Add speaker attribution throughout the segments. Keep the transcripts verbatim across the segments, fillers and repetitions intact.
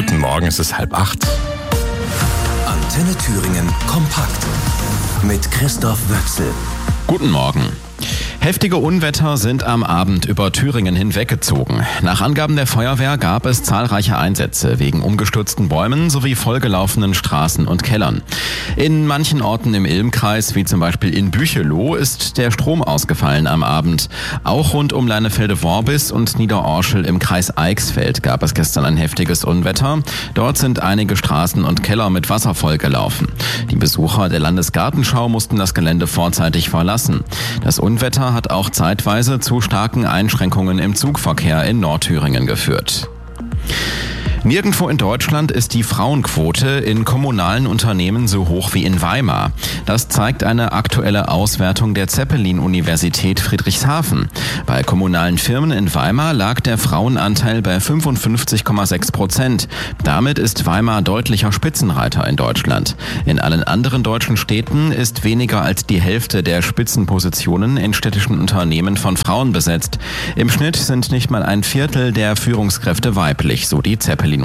Speaker 1: Guten Morgen, es ist halb acht.
Speaker 2: Antenne Thüringen kompakt mit Christoph Wöchsel.
Speaker 3: Guten Morgen. Heftige Unwetter sind am Abend über Thüringen hinweggezogen. Nach Angaben der Feuerwehr gab es zahlreiche Einsätze wegen umgestürzten Bäumen sowie vollgelaufenen Straßen und Kellern. In manchen Orten im Ilm-Kreis, wie zum Beispiel in Bücheloh, ist der Strom ausgefallen am Abend. Auch rund um Leinefelde-Worbis und Niederorschel im Kreis Eichsfeld gab es gestern ein heftiges Unwetter. Dort sind einige Straßen und Keller mit Wasser vollgelaufen. Die Besucher der Landesgartenschau mussten das Gelände vorzeitig verlassen. Das Unwetter hat auch zeitweise zu starken Einschränkungen im Zugverkehr in Nordthüringen geführt. Nirgendwo in Deutschland ist die Frauenquote in kommunalen Unternehmen so hoch wie in Weimar. Das zeigt eine aktuelle Auswertung der Zeppelin-Universität Friedrichshafen. Bei kommunalen Firmen in Weimar lag der Frauenanteil bei fünfundfünfzig Komma sechs Prozent. Damit ist Weimar deutlicher Spitzenreiter in Deutschland. In allen anderen deutschen Städten ist weniger als die Hälfte der Spitzenpositionen in städtischen Unternehmen von Frauen besetzt. Im Schnitt sind nicht mal ein Viertel der Führungskräfte weiblich, so die Zeppelin-Universität.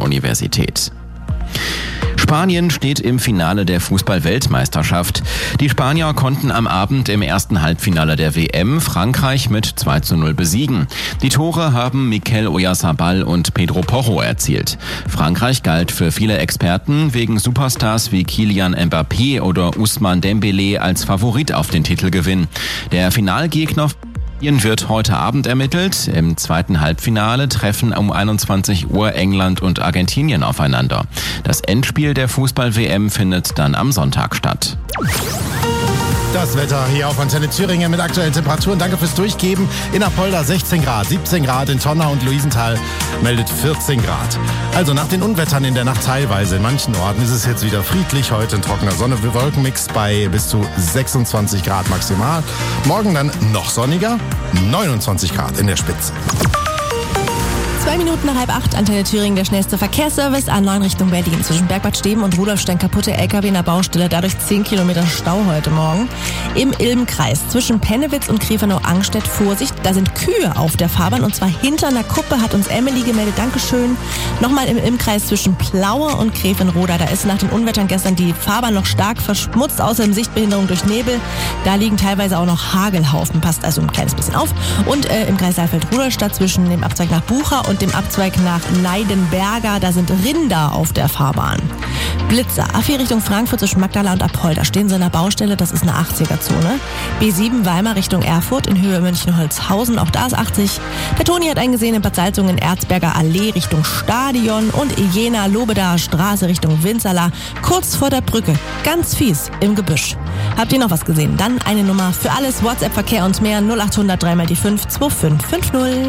Speaker 3: Spanien steht im Finale der Fußball-Weltmeisterschaft. Die Spanier konnten am Abend im ersten Halbfinale der W M Frankreich mit zwei zu null besiegen. Die Tore haben Mikel Oyarzabal und Pedro Porro erzielt. Frankreich galt für viele Experten wegen Superstars wie Kylian Mbappé oder Ousmane Dembélé als Favorit auf den Titelgewinn. Der Finalgegner wird heute Abend ermittelt. Im zweiten Halbfinale treffen um einundzwanzig Uhr England und Argentinien aufeinander. Das Endspiel der Fußball-W M findet dann am Sonntag statt.
Speaker 1: Das Wetter hier auf Antenne Thüringen mit aktuellen Temperaturen. Danke fürs Durchgeben. In Apolda sechzehn Grad, siebzehn Grad, in Tonna und Luisenthal meldet vierzehn Grad. Also nach den Unwettern in der Nacht teilweise in manchen Orten ist es jetzt wieder friedlich. Heute ein trockener Sonne-Wolkenmix bei bis zu sechsundzwanzig Grad maximal. Morgen dann noch sonniger, neunundzwanzig Grad in der Spitze.
Speaker 4: Zwei Minuten nach halb acht, Antenne Thüringen, der schnellste Verkehrsservice A neun Richtung Berlin. Zwischen Bergbad Steben und Rudolfstein kaputte L K W in der Baustelle, dadurch zehn Kilometer Stau heute Morgen. Im Ilm-Kreis zwischen Pennewitz und Gräfenau-Angstedt Vorsicht, da sind Kühe auf der Fahrbahn und zwar hinter einer Kuppe, hat uns Emily gemeldet, Dankeschön. Nochmal im Ilm-Kreis zwischen Plaue und Gräfenroda, da ist nach den Unwettern gestern die Fahrbahn noch stark verschmutzt, außerdem Sichtbehinderung durch Nebel. Da liegen teilweise auch noch Hagelhaufen, passt also ein kleines bisschen auf. Und äh, im Kreis Saalfeld-Rudolstadt zwischen dem Abzweig nach Bucha und dem Abzweig nach Neidenberger, da sind Rinder auf der Fahrbahn. Blitzer, A vier Richtung Frankfurt zwischen Magdala und Apolda, stehen sie in der Baustelle, das ist eine achtziger-Zone. B sieben Weimar Richtung Erfurt in Höhe München-Holzhausen, auch da ist achtzig. Der Toni hat einen gesehen in Bad Salzungen, Erzberger Allee Richtung Stadion und Jena-Lobedaer Straße Richtung Winzerla, kurz vor der Brücke, ganz fies im Gebüsch. Habt ihr noch was gesehen? Dann eine Nummer für alles, WhatsApp-Verkehr und mehr, null acht hundert drei mal die fünf zwei fünf fünf null.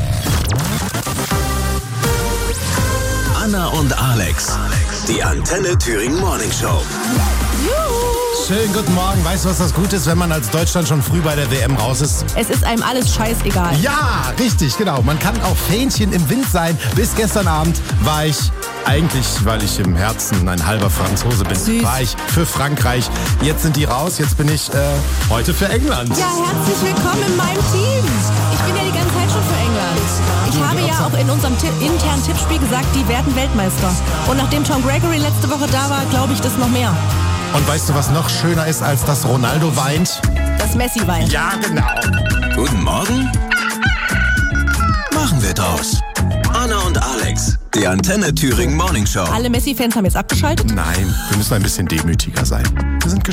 Speaker 2: Anna und Alex, die Antenne Thüringen Morning Show.
Speaker 1: Schönen guten Morgen. Weißt du, was das Gute ist, wenn man als Deutschland schon früh bei der W M raus ist?
Speaker 4: Es ist einem alles scheißegal.
Speaker 1: Ja, richtig, genau. Man kann auch Fähnchen im Wind sein. Bis gestern Abend war ich eigentlich, weil ich im Herzen ein halber Franzose bin,
Speaker 4: Süß.
Speaker 1: war ich für Frankreich. Jetzt sind die raus, jetzt bin ich äh, heute für England.
Speaker 4: Ja, herzlich willkommen in meinem Team. Ich bin ja die ganze Zeit schon für England. Ich habe ja auch in unserem Ti- internen Tippspiel gesagt, die werden Weltmeister. Und nachdem Tom Gregory letzte Woche da war, glaube ich das noch mehr.
Speaker 1: Und weißt du, was noch schöner ist, als dass Ronaldo weint?
Speaker 4: Das Messi weint.
Speaker 1: Ja, genau.
Speaker 2: Guten Morgen. Machen wir draus. Anna und Alex, die Antenne Thüringen Morning Show.
Speaker 4: Alle Messi-Fans haben jetzt abgeschaltet.
Speaker 1: Nein, wir müssen ein bisschen demütiger sein. Wir sind